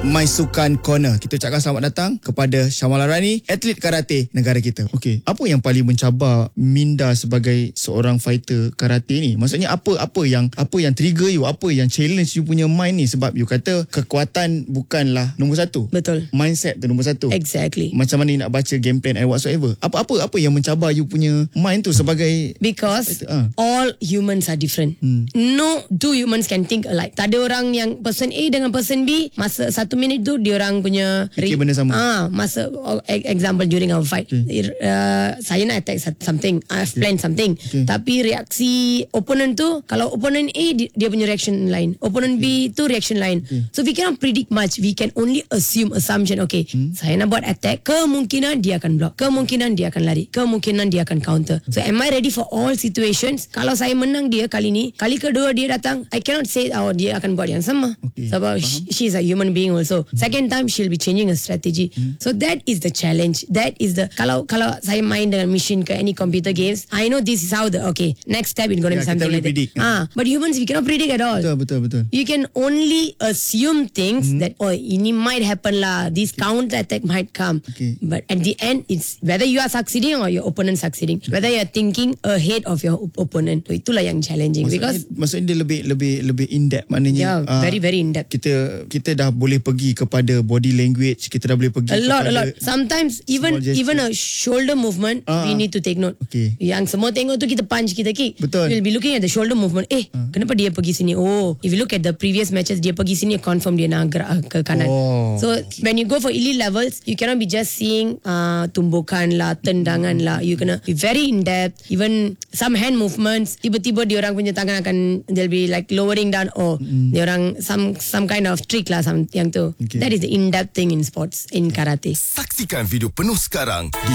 My Sukan Corner. Kita ucapkan selamat datang kepada Syamala Rani, atlet karate negara kita. Okey, apa yang paling mencabar Minda sebagai seorang fighter karate ni? Maksudnya apa yang trigger you, apa yang challenge you punya mind ni? Sebab you kata kekuatan bukanlah nombor satu. Betul. Mindset tu nombor satu. Exactly. Macam mana you nak baca game plan and whatsoever. Apa yang mencabar you punya mind tu sebagai Because all humans are different. No two humans can think alike. Tak ada orang yang person A dengan person B masa 1 minit tu dia orang punya fikir benda sama. Masa example during our fight, saya nak attack something, I've planned something, tapi reaksi opponent tu, kalau opponent A dia punya reaction lain, opponent B tu reaction lain. So we cannot predict much. We can only assumption. Okay, saya nak buat attack, kemungkinan dia akan block, kemungkinan dia akan lari, kemungkinan dia akan counter. So am I ready for all situations? Kalau saya menang dia kali ni, kali kedua dia datang, I cannot say dia akan buat yang sama. Sebab she's a human being also. Second time she'll be changing her strategy. So that is the challenge. That is the kalau saya main dengan machine ke any computer games, I know this is how next step is going to be something like that. But humans we cannot predict at all. Betul. You can only assume things that ini might happen lah. This counter attack might come. But at the end it's whether you are succeeding or your opponent succeeding. Whether you are thinking ahead of your opponent. So, itulah yang challenging. Maksudnya dia lebih in depth. Maknanya very very in depth. Kita dah boleh pergi kepada body language, kita dah boleh pergi a lot. Sometimes even a shoulder movement we need to take note. Yang semua tengok tu kita punch, kita kick. Betul. We'll be looking at the shoulder movement. Kenapa dia pergi sini? If you look at the previous matches, dia pergi sini, confirm dia nak gerak ke kanan. So when you go for elite levels, you cannot be just seeing tumbukan lah, tendangan lah. You kena be very in depth. Even some hand movements, tiba-tiba dia orang punya tangan akan, they'll be like lowering down. Dia orang some kind of trick lah, yang tu. That is the in-depth thing in sports, in karate. Saksikan video penuh sekarang di